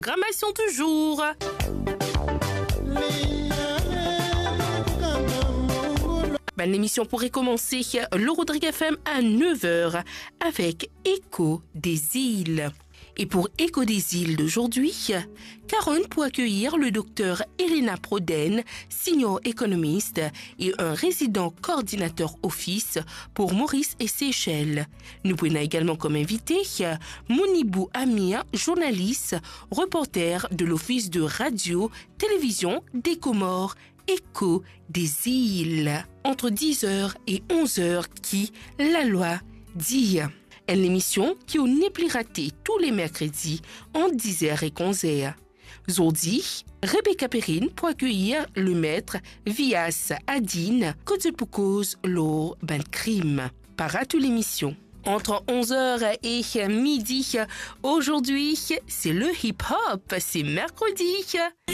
Grammation toujours. L'émission pourrait commencer le Rodrigue FM à 9h avec Écho des îles. Et pour Écho des îles d'aujourd'hui, Caronne pour accueillir le docteur Elena Proden, senior économiste et un résident coordinateur office pour Maurice et Seychelles. Nous prenons également comme invité Mounibou Amir, journaliste, reporter de l'Office de radio-télévision des Comores, Écho des îles. Entre 10h et 11h qui la loi dit. Une émission qui n'est plus ratée tous les mercredis en 10h et 11h. Aujourd'hui, Rebecca Perrine pour accueillir le maître Vias Adine, cause pour cause lors d'un crime. Para toute l'émission. Entre 11h et midi, aujourd'hui, c'est le hip-hop, c'est mercredi.